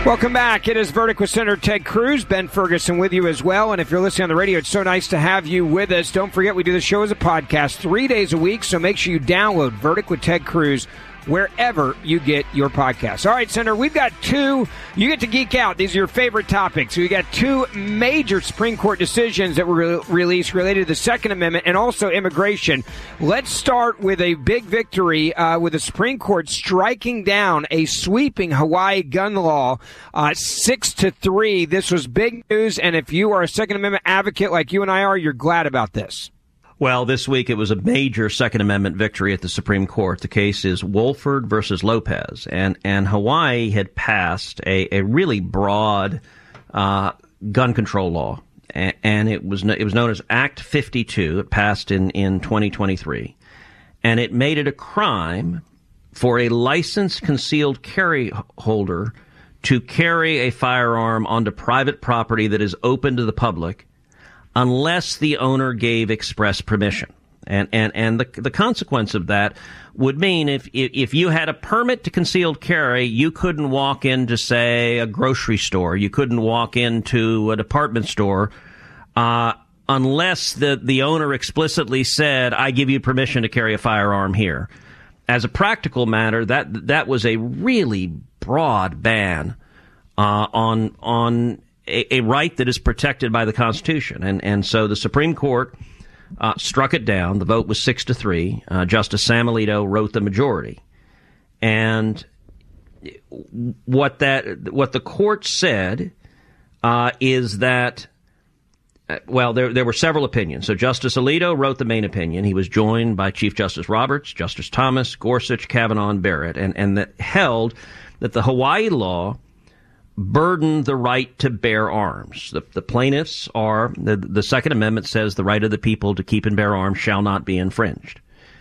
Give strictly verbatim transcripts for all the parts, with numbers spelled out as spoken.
Welcome back. It is Verdict with Senator Ted Cruz. Ben Ferguson with you as well. And if you're listening on the radio, it's so nice to have you with us. Don't forget, we do the show as a podcast three days a week, so make sure you download Verdict with Ted Cruz wherever you get your podcasts. All right, Senator, we've got two. You get to geek out. These are your favorite topics. We got two major Supreme Court decisions that were re- released related to the Second Amendment and also immigration. Let's start with a big victory uh, with the Supreme Court striking down a sweeping Hawaii gun law, uh, six to three. This was big news, and if you are a Second Amendment advocate like you and I are, you're glad about this. Well, this week it was a major Second Amendment victory at the Supreme Court. The case is Wohlford versus Lopez, and and Hawaii had passed a, a really broad uh, gun control law, and, and it was it was known as Act fifty-two. It passed in in twenty twenty-three, and it made it a crime for a licensed concealed carry holder to carry a firearm onto private property that is open to the public, unless the owner gave express permission. And and and the the consequence of that would mean if if you had a permit to concealed carry, you couldn't walk into, say, a grocery store, you couldn't walk into a department store, uh, unless the the owner explicitly said, "I give you permission to carry a firearm here." As a practical matter, that that was a really broad ban uh, on on. A, a right that is protected by the Constitution. And, and so the Supreme Court uh, struck it down. The vote was six to three. Uh, Justice Sam Alito wrote the majority. And what that what the court said uh, is that, uh, well, there there were several opinions. So Justice Alito wrote the main opinion. He was joined by Chief Justice Roberts, Justice Thomas, Gorsuch, Kavanaugh, and Barrett, and, and that held that the Hawaii law burden the right to bear arms. The, the plaintiffs are, the, the Second Amendment says the right of the people to keep and bear arms shall not be infringed.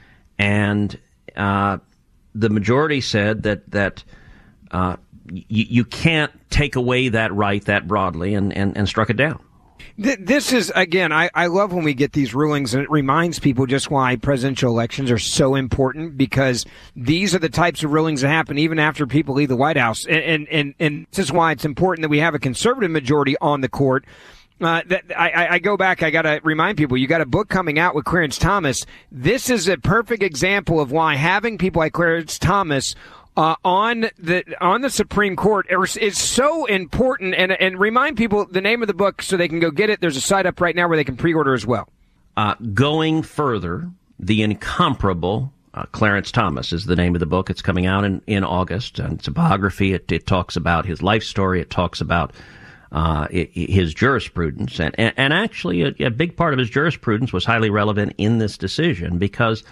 And uh, the majority said that that uh, y- you can't take away that right that broadly, and, and, and struck it down. This is, again, I, I love when we get these rulings, and it reminds people just why presidential elections are so important, because these are the types of rulings that happen even after people leave the White House. And, and, and, and this is why it's important that we have a conservative majority on the court. Uh, that I, I go back, I got to remind people, you got a book coming out with Clarence Thomas. This is a perfect example of why having people like Clarence Thomas Uh, on the on the Supreme Court is so important, and and remind people the name of the book so they can go get it. There's a site up right now where they can pre-order as well. Uh, Going Further, the Incomparable uh, Clarence Thomas is the name of the book. It's coming out in, in August, and it's a biography. It, it talks about his life story. It talks about uh, it, his jurisprudence, and and, and actually a, a big part of his jurisprudence was highly relevant in this decision, because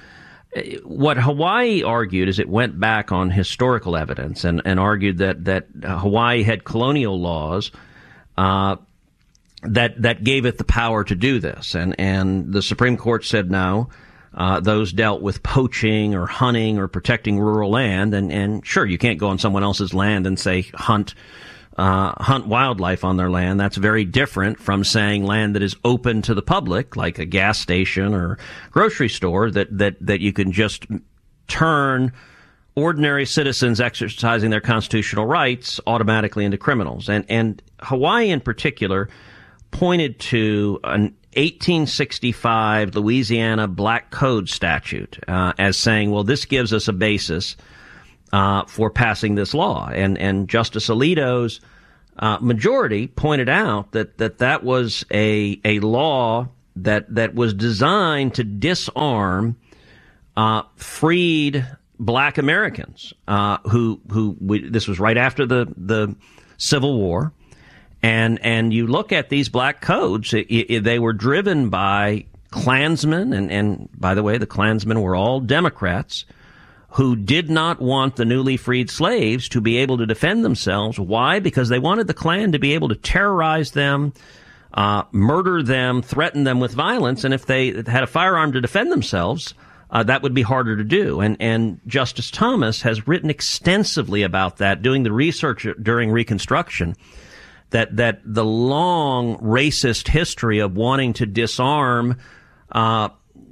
what Hawaii argued is it went back on historical evidence and, and argued that, that Hawaii had colonial laws uh, that that gave it the power to do this. And, and the Supreme Court said no. Uh, those dealt with poaching or hunting or protecting rural land. And, and sure, you can't go on someone else's land and say hunt uh, hunt wildlife on their land. That's very different from saying land that is open to the public, like a gas station or grocery store, that, that, that you can just turn ordinary citizens exercising their constitutional rights automatically into criminals. And, and Hawaii in particular pointed to an eighteen sixty-five Louisiana Black Code statute uh, as saying, well, this gives us a basis Uh, for passing this law. And, and Justice Alito's uh, majority pointed out that, that that was a, a law that, that was designed to disarm uh, freed black Americans uh, who, who we, this was right after the, the Civil War. And, and you look at these black codes, it, it, they were driven by Klansmen. And, and by the way, the Klansmen were all Democrats who did not want the newly freed slaves to be able to defend themselves. Why? Because they wanted the Klan to be able to terrorize them, uh, murder them, threaten them with violence. And if they had a firearm to defend themselves, uh, that would be harder to do. And, and Justice Thomas has written extensively about that, doing the research during Reconstruction, that, that the long racist history of wanting to disarm, uh,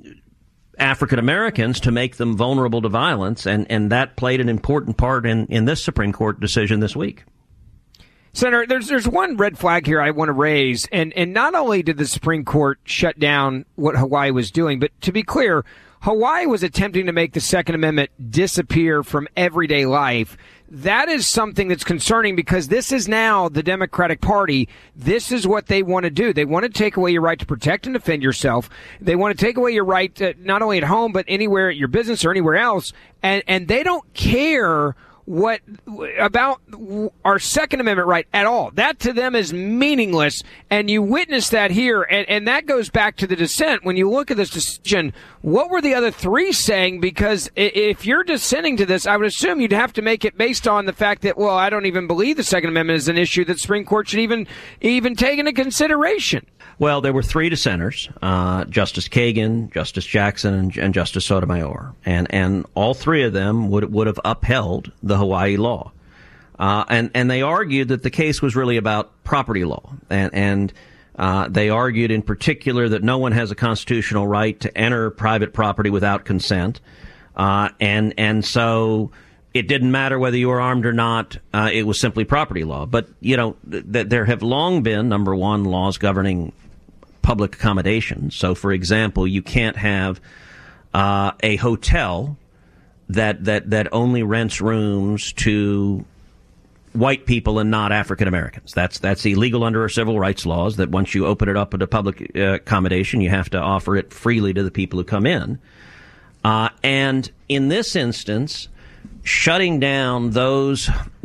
African Americans to make them vulnerable to violence, and, and that played an important part in, in this Supreme Court decision this week. Senator, there's there's one red flag here I want to raise, and, and not only did the Supreme Court shut down what Hawaii was doing, but to be clear, Hawaii was attempting to make the Second Amendment disappear from everyday life. That is something that's concerning because this is now the Democratic Party. This is what they want to do. They want to take away your right to protect and defend yourself. They want to take away your right to, not only at home, but anywhere at your business or anywhere else. And, and they don't care what about our Second Amendment right at all. That to them is meaningless, and you witness that here, and, and that goes back to the dissent. When you look at this decision, what were the other three saying? Because if you're dissenting to this, I would assume you'd have to make it based on the fact that, well, I don't even believe the Second Amendment is an issue that the Supreme Court should even even take into consideration. Well, there were three dissenters, uh, Justice Kagan, Justice Jackson, and, and Justice Sotomayor. And, and all three of them would, would have upheld the Hawaii law. Uh, and, and they argued that the case was really about property law. And, and, uh, they argued in particular that no one has a constitutional right to enter private property without consent. Uh, and, and so it didn't matter whether you were armed or not. Uh, it was simply property law. But, you know, th- there have long been, number one, laws governing public accommodation. So, for example, you can't have uh, a hotel that that that only rents rooms to white people and not African Americans. That's that's illegal under our civil rights laws. That once you open it up into public uh, accommodation, you have to offer it freely to the people who come in. Uh, and in this instance, shutting down those,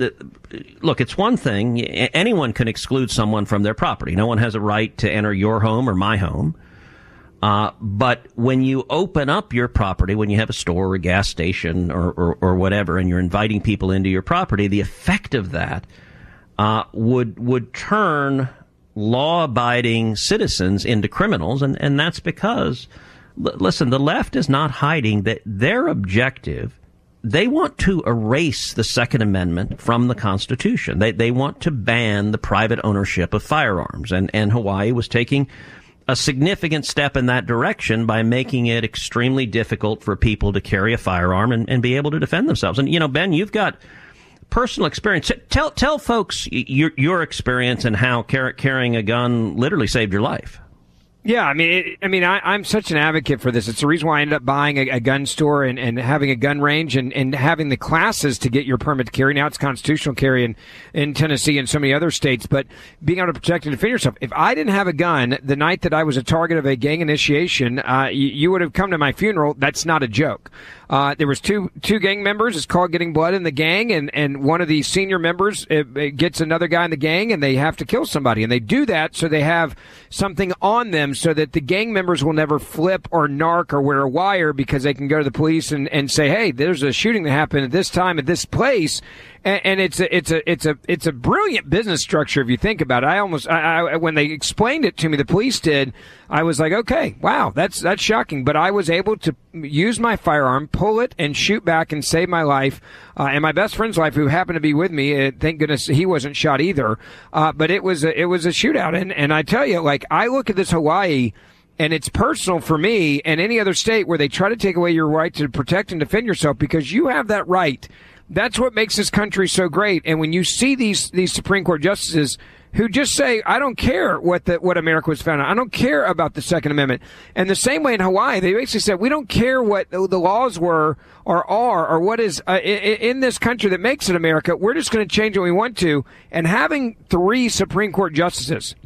look, it's one thing. Anyone can exclude someone from their property. No one has a right to enter your home or my home. Uh, but when you open up your property, when you have a store or a gas station or, or, or whatever, and you're inviting people into your property, the effect of that uh, would would turn law-abiding citizens into criminals. And, and that's because, l- listen, the left is not hiding that their objective. They want to erase the Second Amendment from the Constitution. They they want to ban the private ownership of firearms. And, and Hawaii was taking a significant step in that direction by making it extremely difficult for people to carry a firearm and, and be able to defend themselves. And, you know, Ben, you've got personal experience. Tell tell folks your, your experience and how car- carrying a gun literally saved your life. Yeah, I mean, it, I mean, I, I'm such an advocate for this. It's the reason why I ended up buying a, a gun store and, and having a gun range and, and having the classes to get your permit to carry. Now it's constitutional carry in, in Tennessee and so many other states. But being able to protect and defend yourself. If I didn't have a gun the night that I was a target of a gang initiation, uh, you, you would have come to my funeral. That's not a joke. Uh, there was two two gang members. It's called getting blood in the gang, and, and one of the senior members it, it gets another guy in the gang, and they have to kill somebody. And they do that so they have something on them so that the gang members will never flip or narc or wear a wire because they can go to the police and, and say, hey, there's a shooting that happened at this time at this place. And, and it's a it's a it's a it's a brilliant business structure if you think about it. I almost I, I when they explained it to me, the police did. I was like, okay, wow, that's that's shocking. But I was able to use my firearm, pull it, and shoot back and save my life uh, and my best friend's life, who happened to be with me. Uh, thank goodness he wasn't shot either. Uh, but it was a, it was a shootout, and and I tell you, like, I look at this Hawaii. And it's personal for me and any other state where they try to take away your right to protect and defend yourself because you have that right. That's what makes this country so great. And when you see these these Supreme Court justices who just say, I don't care what the, what America was founded on. I don't care about the Second Amendment. And the same way in Hawaii, they basically said, we don't care what the laws were or are or what is uh, in, in this country that makes it America. We're just going to change what we want to. And having three Supreme Court justices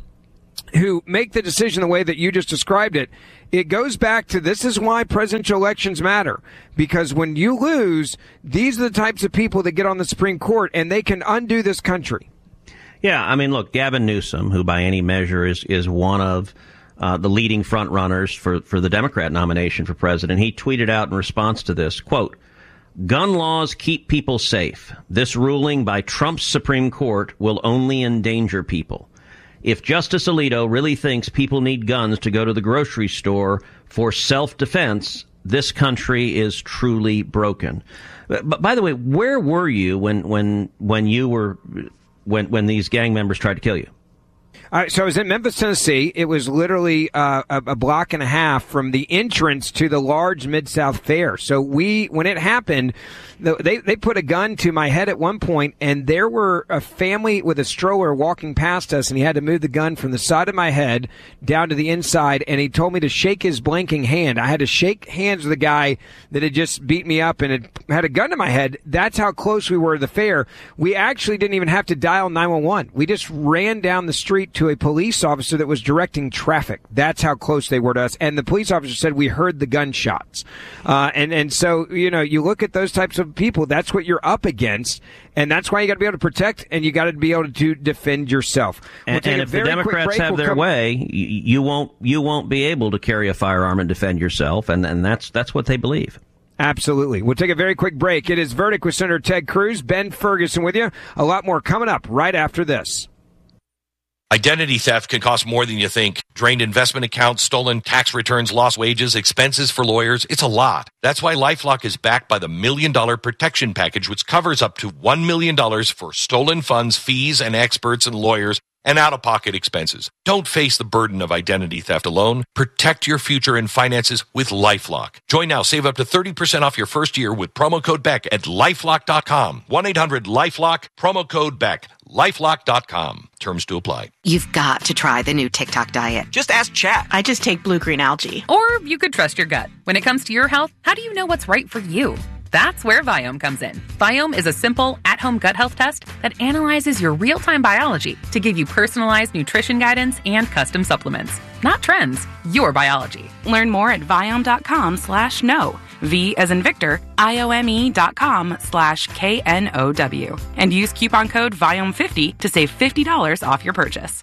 who make the decision the way that you just described it, it goes back to this is why presidential elections matter. Because when you lose, these are the types of people that get on the Supreme Court, and they can undo this country. Yeah, I mean, look, Gavin Newsom, who by any measure is, is one of uh, the leading front runners for, for the Democrat nomination for president, he tweeted out in response to this, quote, "Gun laws keep people safe. This ruling by Trump's Supreme Court will only endanger people. If Justice Alito really thinks people need guns to go to the grocery store for self-defense, this country is truly broken." But by the way, where were you when when when you were when when these gang members tried to kill you? All right, so I was in Memphis, Tennessee. It was literally uh, a, a block and a half from the entrance to the large Mid-South Fair. So we, when it happened, they they put a gun to my head at one point, and there were a family with a stroller walking past us, and he had to move the gun from the side of my head down to the inside, and he told me to shake his blinking hand. I had to shake hands with a guy that had just beat me up and had had a gun to my head. That's how close we were to the fair. We actually didn't even have to dial nine one one. We just ran down the street to a police officer that was directing traffic. That's how close they were to us. And the police officer said we heard the gunshots. Uh, and, and so, you know, you look at those types of people, that's what you're up against. And that's why you got to be able to protect, and you got to be able to defend yourself. We'll and and if the Democrats have we'll their come... way, you won't you won't be able to carry a firearm and defend yourself. And, and that's that's what they believe. Absolutely. We'll take a very quick break. It is Verdict with Senator Ted Cruz. Ben Ferguson with you. A lot more coming up right after this. Identity theft can cost more than you think. Drained investment accounts, stolen tax returns, lost wages, expenses for lawyers. It's a lot. That's why LifeLock is backed by the Million Dollar Protection Package, which covers up to one million dollars for stolen funds, fees, and experts and lawyers, and out-of-pocket expenses. Don't face the burden of identity theft alone. Protect your future and finances with LifeLock. Join now. Save up to thirty percent off your first year with promo code Beck at LifeLock dot com. one eight hundred LifeLock, promo code Beck. LifeLock dot com. Terms to apply. You've got to try the new TikTok diet. Just ask Chat. I just take blue-green algae. Or you could trust your gut. When it comes to your health, how do you know what's right for you? That's where Viome comes in. Viome is a simple, at-home gut health test that analyzes your real-time biology to give you personalized nutrition guidance and custom supplements. Not trends, your biology. Learn more at Viome.com slash no. V as in Victor, I-O-M-E dot com slash K N O W. And use coupon code Viome fifty to save fifty dollars off your purchase.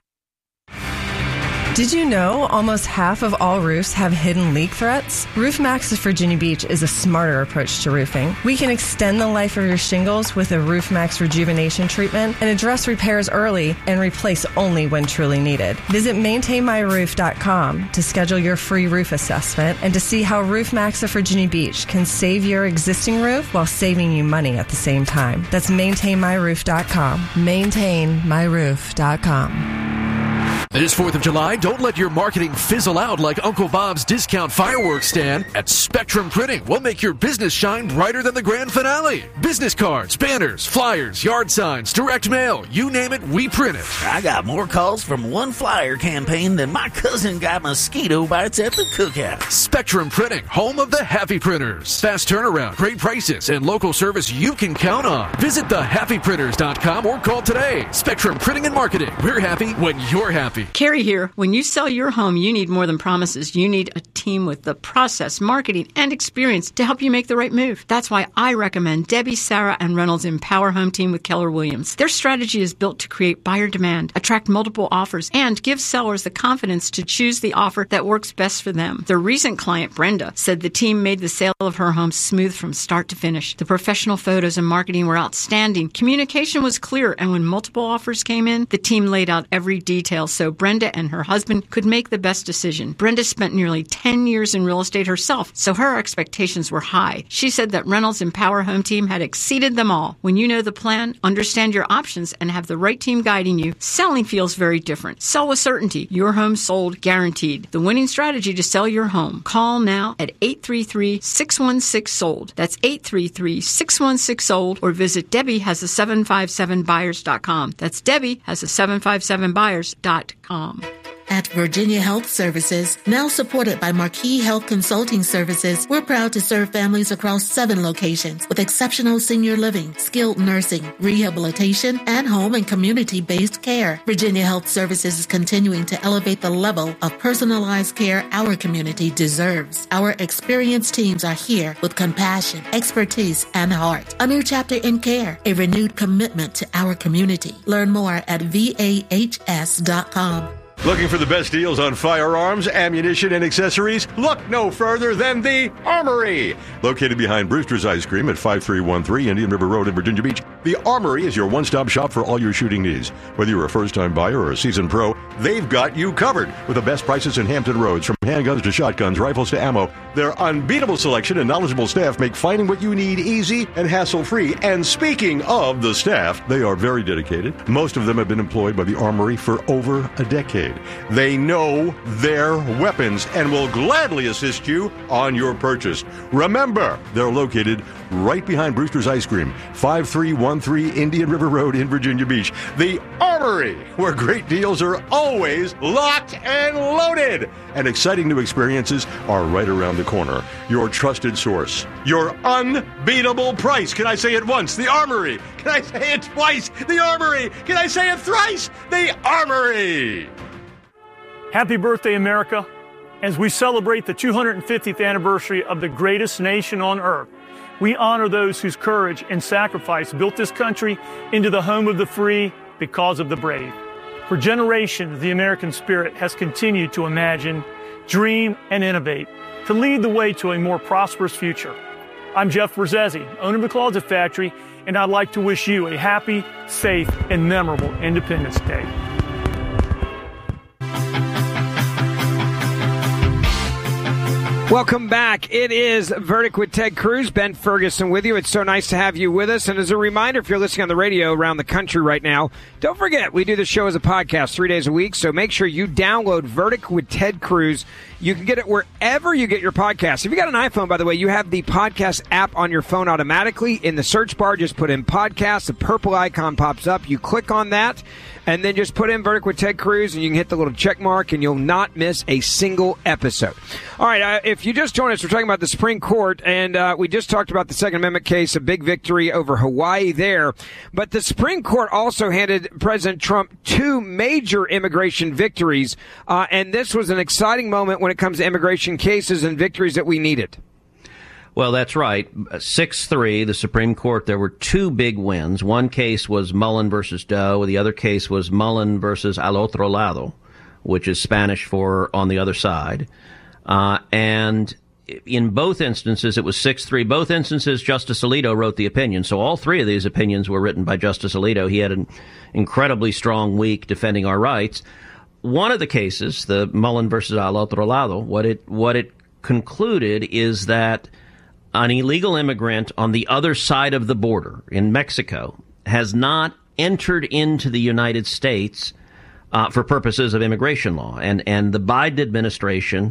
Did you know almost half of all roofs have hidden leak threats? RoofMax of Virginia Beach is a smarter approach to roofing. We can extend the life of your shingles with a RoofMax rejuvenation treatment and address repairs early and replace only when truly needed. Visit maintain my roof dot com to schedule your free roof assessment and to see how RoofMax of Virginia Beach can save your existing roof while saving you money at the same time. That's maintain my roof dot com. maintain my roof dot com. This fourth of July, don't let your marketing fizzle out like Uncle Bob's discount fireworks stand. At Spectrum Printing, we'll make your business shine brighter than the grand finale. Business cards, banners, flyers, yard signs, direct mail, you name it, we print it. I got more calls from one flyer campaign than my cousin got mosquito bites at the cookout. Spectrum Printing, home of the happy printers. Fast turnaround, great prices, and local service you can count on. Visit the happy printers dot com or call today. Spectrum Printing and Marketing. We're happy when you're happy. Carrie here. When you sell your home, you need more than promises. You need a team with the process, marketing, and experience to help you make the right move. That's why I recommend Debbie, Sarah, and Reynolds Empower Home Team with Keller Williams. Their strategy is built to create buyer demand, attract multiple offers, and give sellers the confidence to choose the offer that works best for them. Their recent client, Brenda, said the team made the sale of her home smooth from start to finish. The professional photos and marketing were outstanding. Communication was clear, and when multiple offers came in, the team laid out every detail so Brenda and her husband could make the best decision. Brenda spent nearly ten years in real estate herself, so her expectations were high. She said that Reynolds Empower Home Team had exceeded them all. When you know the plan, understand your options, and have the right team guiding you, selling feels very different. Sell with certainty. Your home sold guaranteed. The winning strategy to sell your home. Call now at eight three three, six one six, sold. That's eight three three, six one six, sold, or visit Debbie has a seven five seven buyers dot com. That's Debbie has a seven five seven buyers dot com. At Virginia Health Services, now supported by Marquis Health Consulting Services, we're proud to serve families across seven locations with exceptional senior living, skilled nursing, rehabilitation, and home and community-based care. Virginia Health Services is continuing to elevate the level of personalized care our community deserves. Our experienced teams are here with compassion, expertise, and heart. A new chapter in care, a renewed commitment to our community. Learn more at V A H S dot com. Looking for the best deals on firearms, ammunition, and accessories? Look no further than the Armory. Located behind Brewster's Ice Cream at five three one three Indian River Road in Virginia Beach. The Armory is your one-stop shop for all your shooting needs. Whether you're a first-time buyer or a seasoned pro, they've got you covered with the best prices in Hampton Roads. From handguns to shotguns, rifles to ammo, their unbeatable selection and knowledgeable staff make finding what you need easy and hassle-free. And speaking of the staff, they are very dedicated. Most of them have been employed by the Armory for over a decade. They know their weapons and will gladly assist you on your purchase. Remember, they're located right behind Brewster's Ice Cream, five three one three Indian River Road in Virginia Beach. The Armory, where great deals are always locked and loaded. And exciting new experiences are right around the corner. Your trusted source. Your unbeatable price. Can I say it once? The Armory. Can I say it twice? The Armory. Can I say it thrice? The Armory. Happy birthday, America. As we celebrate the two hundred fiftieth anniversary of the greatest nation on earth, we honor those whose courage and sacrifice built this country into the home of the free because of the brave. For generations, the American spirit has continued to imagine, dream, and innovate to lead the way to a more prosperous future. I'm Jeff Berzesi, owner of the Closet Factory, and I'd like to wish you a happy, safe, and memorable Independence Day. Welcome back. It is Verdict with Ted Cruz. Ben Ferguson with you. It's so nice to have you with us. And as a reminder, if you're listening on the radio around the country right now, don't forget, we do the show as a podcast three days a week. So make sure you download Verdict with Ted Cruz. You can get it wherever you get your podcasts. If you got an iPhone, by the way, you have the podcast app on your phone automatically. In the search bar, just put in podcast. The purple icon pops up. You click on that, and then just put in Verdict with Ted Cruz, and you can hit the little check mark, and you'll not miss a single episode. All right, uh, if you just joined us, we're talking about the Supreme Court, and uh, we just talked about the Second Amendment case, a big victory over Hawaii there. But the Supreme Court also handed President Trump two major immigration victories, uh, and this was an exciting moment when it comes to immigration cases and victories that we needed. Well, that's right. six three, the Supreme Court, there were two big wins. One case was Mullen versus Doe. The other case was Mullen versus al otro lado, which is Spanish for on the other side. Uh, and in both instances, it was six three. Both instances, Justice Alito wrote the opinion. So all three of these opinions were written by Justice Alito. He had an incredibly strong week defending our rights. One of the cases, the Mullen versus al otro lado, what it, what it concluded is that an illegal immigrant on the other side of the border in Mexico has not entered into the United States uh, for purposes of immigration law. And, and the Biden administration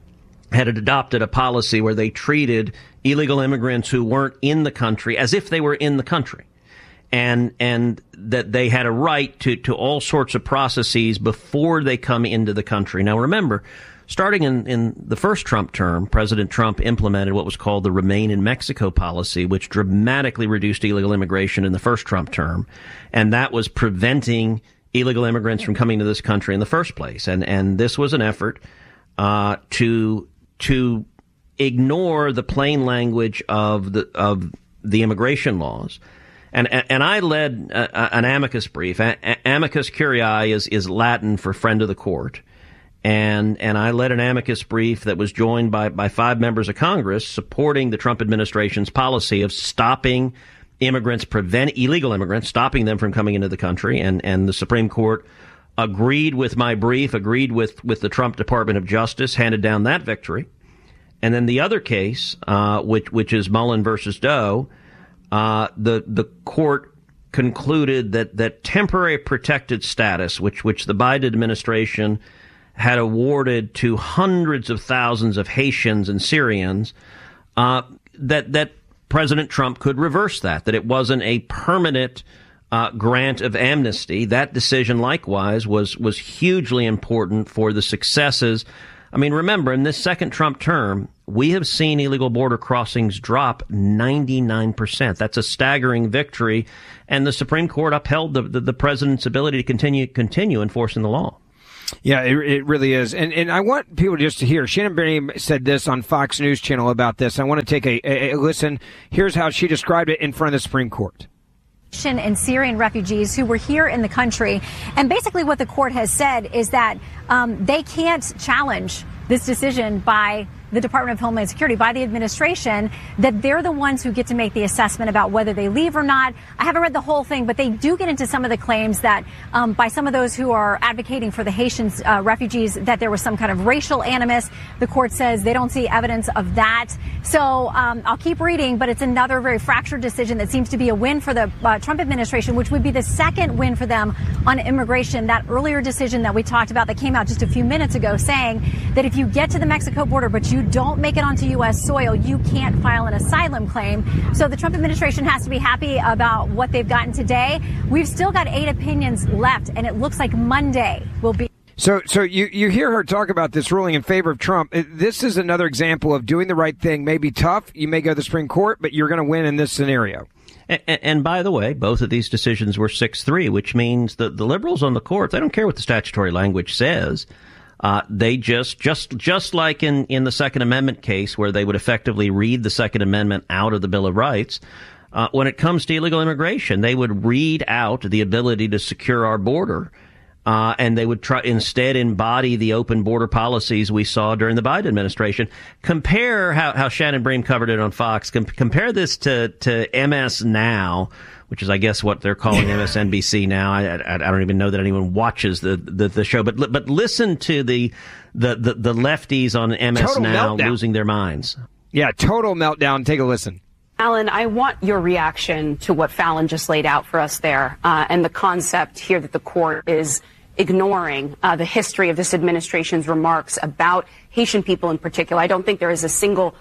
had adopted a policy where they treated illegal immigrants who weren't in the country as if they were in the country. And, and that they had a right to, to all sorts of processes before they come into the country. Now, remember, starting in, in the first Trump term, President Trump implemented what was called the Remain in Mexico policy, which dramatically reduced illegal immigration in the first Trump term. And that was preventing illegal immigrants from coming to this country in the first place. And, and this was an effort, uh, to, to ignore the plain language of the, of the immigration laws. And, and I led a, an amicus brief. A, amicus curiae is, is Latin for friend of the court. And, and I led an amicus brief that was joined by, by five members of Congress supporting the Trump administration's policy of stopping immigrants, prevent illegal immigrants, stopping them from coming into the country. And, and the Supreme Court agreed with my brief, agreed with, with the Trump Department of Justice, handed down that victory. And then the other case, uh, which, which is Mullen versus Doe, uh, the, the court concluded that, that temporary protected status, which, which the Biden administration had awarded to hundreds of thousands of Haitians and Syrians, uh, that, that President Trump could reverse that, that it wasn't a permanent, uh, grant of amnesty. That decision likewise was, was hugely important for the successes. I mean, remember, in this second Trump term, we have seen illegal border crossings drop ninety-nine percent. That's a staggering victory. And the Supreme Court upheld the, the, the president's ability to continue, continue enforcing the law. Yeah, it, it really is. And and I want people just to hear. Shannon Bream said this on Fox News Channel about this. I want to take a, a, a listen. Here's how she described it in front of the Supreme Court. And Syrian refugees who were here in the country. And basically what the court has said is that um, they can't challenge this decision by the Department of Homeland Security, by the administration, that they're the ones who get to make the assessment about whether they leave or not. I haven't read the whole thing, but they do get into some of the claims that um, by some of those who are advocating for the Haitian uh, refugees that there was some kind of racial animus. The court says they don't see evidence of that. So um, I'll keep reading, but it's another very fractured decision that seems to be a win for the uh, Trump administration, which would be the second win for them on immigration. That earlier decision that we talked about that came out just a few minutes ago saying that if you get to the Mexico border but you don't make it onto U S soil, you can't file an asylum claim. So the Trump administration has to be happy about what they've gotten today. We've still got eight opinions left, and it looks like Monday will be. So, so you, you hear her talk about this ruling in favor of Trump. This is another example of doing the right thing. May be tough. You may go to the Supreme Court, but you're going to win in this scenario. And, and by the way, both of these decisions were six three, which means that the liberals on the court, they don't care what the statutory language says. Uh, they just, just, just like in, in the Second Amendment case where they would effectively read the Second Amendment out of the Bill of Rights, uh, when it comes to illegal immigration, they would read out the ability to secure our border. Uh, and they would try instead embody the open border policies we saw during the Biden administration. Compare how, how Shannon Bream covered it on Fox. Com- compare this to, to M S Now, which is, I guess, what they're calling M S N B C now. I, I, I don't even know that anyone watches the, the, the show. But but listen to the the, the, the lefties on M S Total Now meltdown. losing their minds. Yeah, total meltdown. Take a listen. Alan, I want your reaction to what Fallon just laid out for us there, uh, and the concept here that the court is ignoring uh, the history of this administration's remarks about Haitian people in particular. I don't think there is a single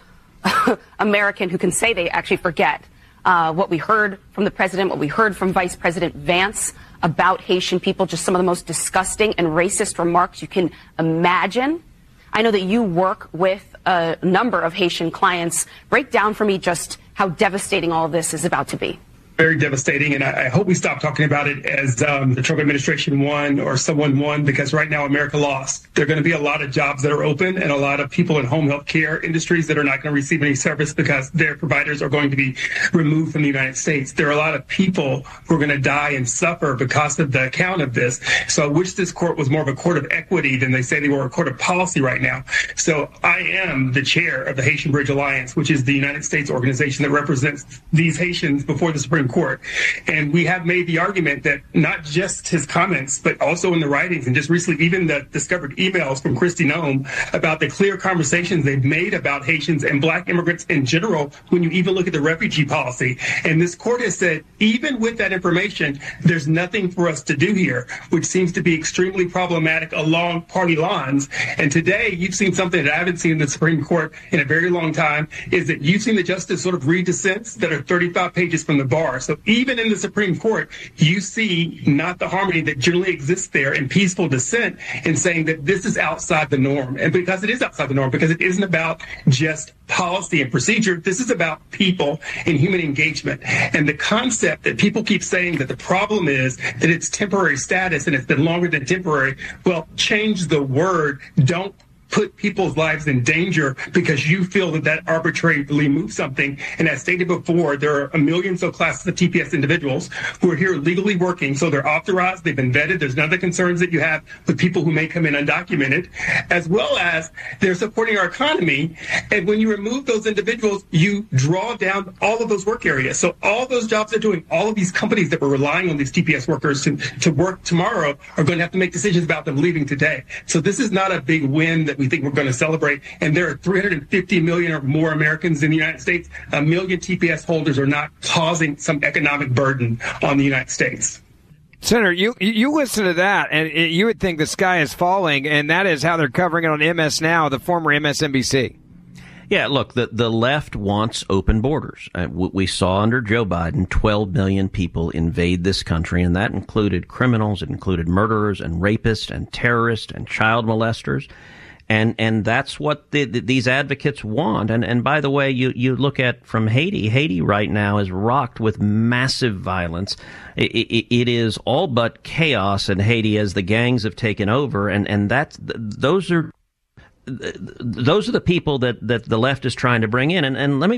American who can say they actually forget uh, what we heard from the president, what we heard from Vice President Vance about Haitian people, just some of the most disgusting and racist remarks you can imagine. I know that you work with a number of Haitian clients. Break down for me just how devastating all of this is about to be. Very devastating, and I, I hope we stop talking about it as um, the Trump administration won or someone won, because right now America lost. There are going to be a lot of jobs that are open and a lot of people in home health care industries that are not going to receive any service because their providers are going to be removed from the United States. There are a lot of people who are going to die and suffer because of the account of this. So I wish this court was more of a court of equity than they say they were a court of policy right now. So I am the chair of the Haitian Bridge Alliance, which is the United States organization that represents these Haitians before the Supreme Court. And we have made the argument that not just his comments, but also in the writings and just recently even the discovered emails from Kristi Noem about the clear conversations they've made about Haitians and black immigrants in general, when you even look at the refugee policy. And this court has said, even with that information, there's nothing for us to do here, which seems to be extremely problematic along party lines. And today you've seen something that I haven't seen in the Supreme Court in a very long time, is that you've seen the justice sort of read dissents that are thirty-five pages from the bar. So even in the Supreme Court, you see not the harmony that generally exists there in peaceful dissent in saying that this is outside the norm. And because it is outside the norm, because it isn't about just policy and procedure, this is about people and human engagement. And the concept that people keep saying that the problem is that it's temporary status and it's been longer than temporary, well, change the word. Don't put people's lives in danger because you feel that that arbitrarily moves something. And as stated before, there are a million so classes of T P S individuals who are here legally working. So they're authorized, they've been vetted. There's none of the concerns that you have with people who may come in undocumented, as well as they're supporting our economy. And when you remove those individuals, you draw down all of those work areas. So all those jobs they're doing, all of these companies that were relying on these T P S workers to, to work tomorrow are going to have to make decisions about them leaving today. So this is not a big win that we think we're going to celebrate. And there are three hundred fifty million or more Americans in the United States. A million T P S holders are not causing some economic burden on the United States. Senator, you you listen to that, and it, you would think the sky is falling, and that is how they're covering it on M S Now, the former M S N B C. Yeah, look, the, the left wants open borders. Uh, we saw under Joe Biden twelve million people invade this country, and that included criminals, it included murderers and rapists and terrorists and child molesters. And and that's what the, the, these advocates want. And and by the way, you, you look at from Haiti. Haiti right now is rocked with massive violence. It, it, it is all but chaos in Haiti as the gangs have taken over. And and that's those are those are the people that, that the left is trying to bring in. And and let me